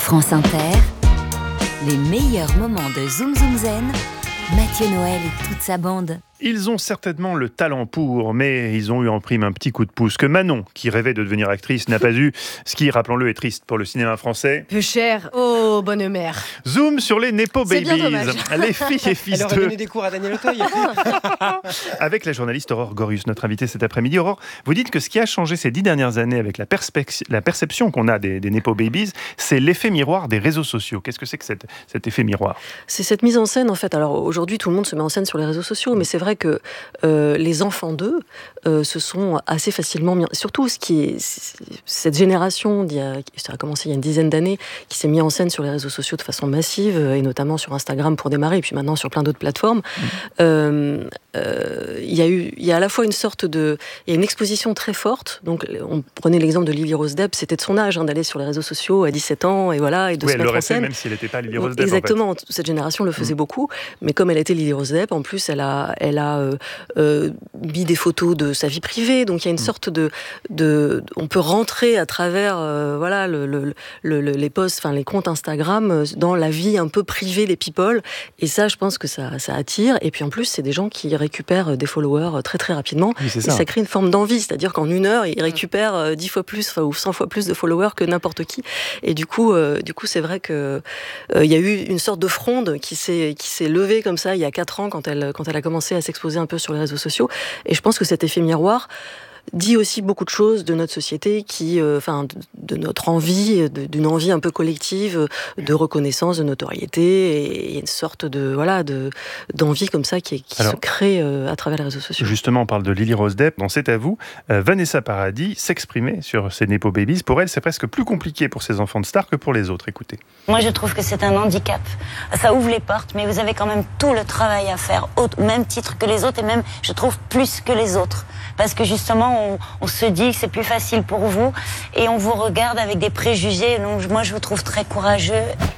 France Inter, les meilleurs moments de Zoom Zoom Zen, Mathieu Noël et toute sa bande. Ils ont certainement le talent pour, mais ils ont eu en prime un petit coup de pouce que Manon, qui rêvait de devenir actrice, n'a pas eu. Ce qui, rappelons-le, est triste pour le cinéma français. Peu cher. Oh, bonne mère. Zoom sur les Nepo C'est bien Babies. dommage. Les filles et fils Elle aurait de... donné des cours à Daniel Auteuil. Avec la journaliste Aurore Gorius, notre invitée cet après-midi. Aurore, vous dites que ce qui a changé ces 10 dernières années avec la perception qu'on a des Nepo Babies, c'est l'effet miroir des réseaux sociaux. Qu'est-ce que c'est que cet effet miroir ? C'est cette mise en scène, en fait. Alors aujourd'hui, tout le monde se met en scène sur les réseaux sociaux, mais c'est vrai que les enfants d'eux se sont assez facilement mis... Surtout cette génération, ça a commencé il y a une dizaine d'années, qui s'est mis en scène sur les réseaux sociaux de façon massive, et notamment sur Instagram pour démarrer, et puis maintenant sur plein d'autres plateformes. Il y a à la fois une sorte de... Il y a une exposition très forte. Donc, on prenait l'exemple de Lily Rose Depp, c'était de son âge, d'aller sur les réseaux sociaux à 17 ans, et voilà, et de se mettre en scène. Même si elle n'était pas Lily Rose Depp. Exactement, en fait. Cette génération le faisait beaucoup, mais comme elle était Lily Rose Depp, en plus, elle a mis des photos de sa vie privée, donc il y a une sorte on peut rentrer à travers les posts, enfin les comptes Instagram, dans la vie un peu privée des people, et ça, je pense que ça attire. Et puis en plus, c'est des gens qui récupèrent des followers très très rapidement, oui, et ça crée une forme d'envie, c'est-à-dire qu'en une heure, ils récupèrent 10 fois plus ou 100 fois plus de followers que n'importe qui. Et du coup, c'est vrai que il y a eu une sorte de fronde qui s'est levée comme ça il y a 4 ans quand elle a commencé à s'exposer un peu sur les réseaux sociaux. Et je pense que cet effet miroir dit aussi beaucoup de choses de notre société, de notre envie, d'une envie un peu collective, de reconnaissance, de notoriété, et il y a une sorte d'envie comme ça qui se crée à travers les réseaux sociaux. Justement, on parle de Lily Rose Depp. Dans C'est à vous, Vanessa Paradis s'exprimait sur ces Nepo Babies. Pour elle, c'est presque plus compliqué pour ses enfants de stars que pour les autres. Écoutez. Moi, je trouve que c'est un handicap. Ça ouvre les portes, mais vous avez quand même tout le travail à faire, au même titre que les autres, et même, je trouve, plus que les autres. Parce que justement, on se dit que c'est plus facile pour vous, et on vous regarde avec des préjugés. Donc, moi, je vous trouve très courageux.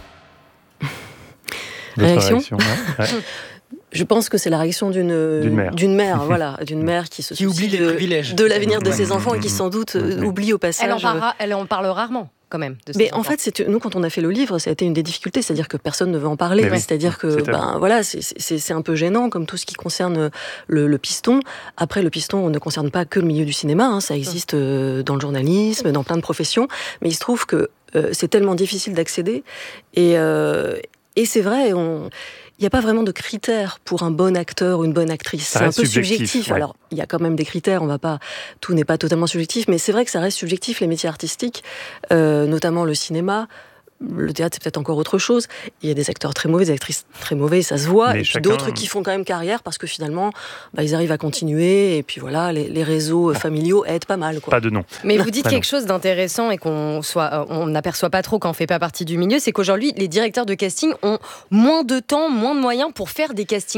Réaction ouais. Je pense que c'est la réaction d'une mère, voilà, d'une mère qui oublie les privilèges de l'avenir de ses enfants et qui sans doute oublie au passage. Elle en parle rarement. Quand même, mais en fait, nous, quand on a fait le livre, ça a été une des difficultés, c'est-à-dire que personne ne veut en parler. C'est-à-dire que, c'est un peu gênant, comme tout ce qui concerne le piston. Après, le piston ne concerne pas que le milieu du cinéma, ça existe dans le journalisme, dans plein de professions. Mais il se trouve que c'est tellement difficile d'accéder, et c'est vrai, il n'y a pas vraiment de critères pour un bon acteur ou une bonne actrice. C'est un peu subjectif. Ouais. Alors, il y a quand même des critères, tout n'est pas totalement subjectif, mais c'est vrai que ça reste subjectif, les métiers artistiques, notamment le cinéma. Le théâtre, c'est peut-être encore autre chose. Il y a des acteurs très mauvais, des actrices très mauvaises, ça se voit. Mais et puis d'autres qui font quand même carrière parce que finalement, ils arrivent à continuer. Et puis voilà, les réseaux familiaux aident pas mal. Pas de nom. Mais vous dites quelque chose d'intéressant et qu'on n'aperçoit pas trop quand on fait pas partie du milieu, c'est qu'aujourd'hui, les directeurs de casting ont moins de temps, moins de moyens pour faire des castings